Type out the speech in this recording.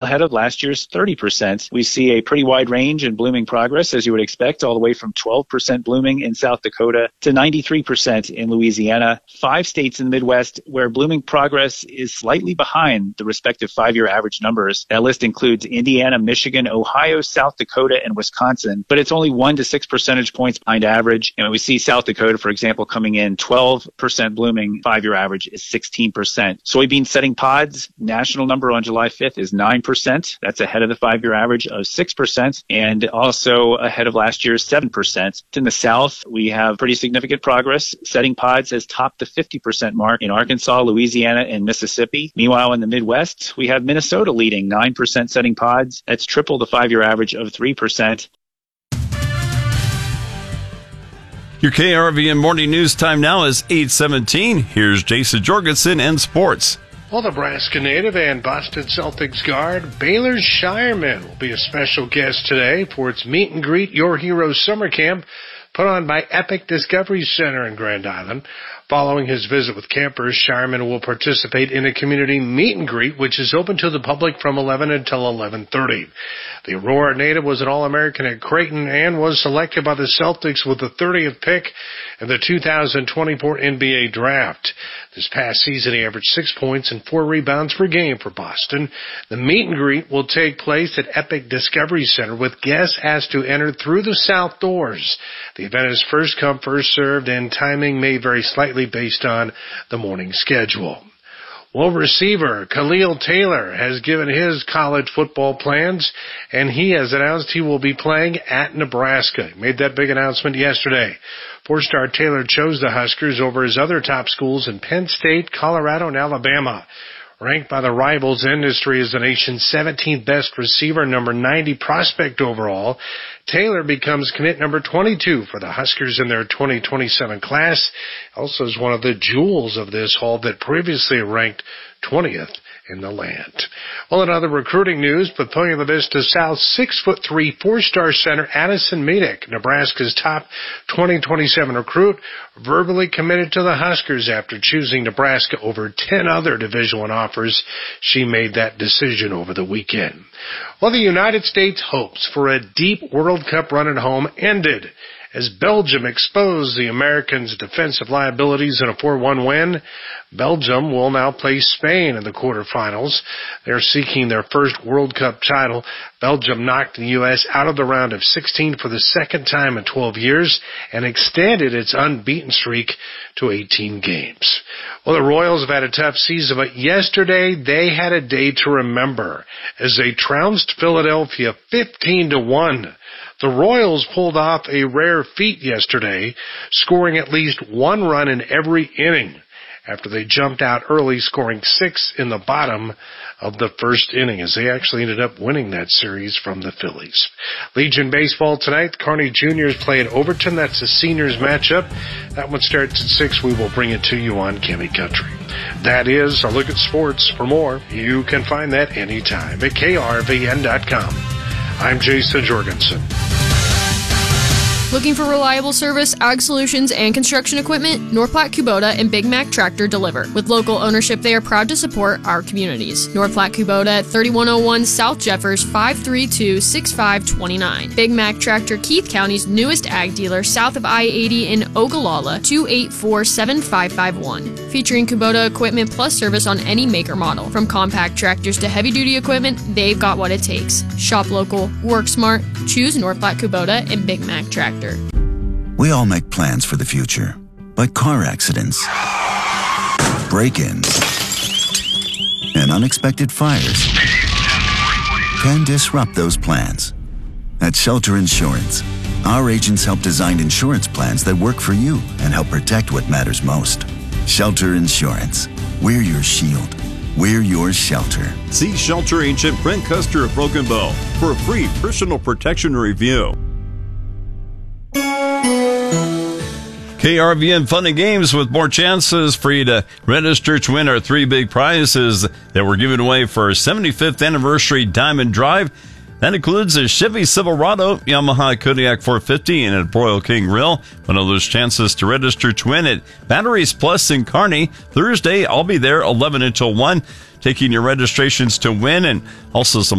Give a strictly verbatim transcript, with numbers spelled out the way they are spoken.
ahead of last year's thirty percent. We see a pretty wide range in blooming progress, as you would expect, all the way from twelve percent blooming in South Dakota to ninety-three percent in Louisiana. Five states in the Midwest where blooming progress is slightly behind the respective five-year average numbers. That list includes Indiana, Michigan, Ohio, South Dakota, and Wisconsin, but it's only one to six percentage points behind average. And we see South Dakota, for example, coming in twelve percent blooming. Five-year average is sixteen percent. Soybean setting pods, national number on July fifth is nine percent. That's ahead of the five-year average of six percent and also ahead of last year's seven percent. In the South, we have pretty significant progress. Setting pods has topped the fifty percent mark in Arkansas, Louisiana, and Mississippi. Meanwhile, in the Midwest, we have Minnesota leading nine percent setting pods. That's triple the five-year average of three percent. Your K R V N morning news time now is eight seventeen. Here's Jason Jorgensen and sports. Well, Nebraska native and Boston Celtics guard Baylor Scheierman will be a special guest today for its Meet and Greet Your Hero Summer Camp put on by Epic Discovery Center in Grand Island. Following his visit with campers, Scheierman will participate in a community meet and greet, which is open to the public from eleven until eleven thirty. The Aurora native was an All-American at Creighton and was selected by the Celtics with the thirtieth pick in the two thousand twenty-four N B A Draft. This past season, he averaged six points and four rebounds per game for Boston. The meet and greet will take place at Epic Discovery Center with guests asked to enter through the south doors. The event is first come, first served, and timing may vary slightly based on the morning schedule. Well, receiver Khalil Taylor has given his college football plans, and he has announced he will be playing at Nebraska. He made that big announcement yesterday. Four-star Taylor chose the Huskers over his other top schools in Penn State, Colorado, and Alabama. Ranked by the Rivals Industry as the nation's seventeenth best receiver, number ninety prospect overall, Taylor becomes commit number twenty-two for the Huskers in their twenty twenty-seven class. Also is one of the jewels of this haul that previously ranked twentieth in the land. Well, in other recruiting news, Papillion La Vista South six foot three, four-star center Addison Medic, Nebraska's top twenty twenty-seven recruit, verbally committed to the Huskers after choosing Nebraska over ten other Division One offers. She made that decision over the weekend. Well, the United States' hopes for a deep World Cup run at home ended as Belgium exposed the Americans' defensive liabilities in a four one win. Belgium will now play Spain in the quarterfinals. They're seeking their first World Cup title. Belgium knocked the U S out of the round of sixteen for the second time in twelve years and extended its unbeaten streak to eighteen games. Well, the Royals have had a tough season, but yesterday they had a day to remember as they trounced Philadelphia fifteen to one. The Royals pulled off a rare feat yesterday, scoring at least one run in every inning after they jumped out early, scoring six in the bottom of the first inning, as they actually ended up winning that series from the Phillies. Legion baseball tonight. The Kearney Juniors play at Overton. That's a seniors matchup. That one starts at six. We will bring it to you on Kimmy Country. That is a look at sports. For more, you can find that anytime at K R V N dot com. I'm Jason Jorgensen. Looking for reliable service, ag solutions, and construction equipment? North Platte Kubota and Big Mac Tractor deliver. With local ownership, they are proud to support our communities. North Platte Kubota at thirty-one oh one South Jeffers, five three two, six five two nine. Big Mac Tractor, Keith County's newest ag dealer, south of I eighty in Ogallala, two eight four, seven five five one. Featuring Kubota equipment plus service on any maker model. From compact tractors to heavy-duty equipment, they've got what it takes. Shop local, work smart, choose North Platte Kubota and Big Mac Tractor. We all make plans for the future, but car accidents, break-ins, and unexpected fires can disrupt those plans. At Shelter Insurance, our agents help design insurance plans that work for you and help protect what matters most. Shelter Insurance. We're your shield. We're your shelter. See Shelter Agent Brent Custer of Broken Bow for a free personal protection review. K R V N Fun and Games with more chances for you to register to win our three big prizes that we're giving away for our seventy-fifth anniversary Diamond Drive. That includes a Chevy Silverado, Yamaha Kodiak four fifty, and a Broil King Grill. One of those chances to register to win at Batteries Plus in Kearney. Thursday, I'll be there eleven until one, taking your registrations to win, and also some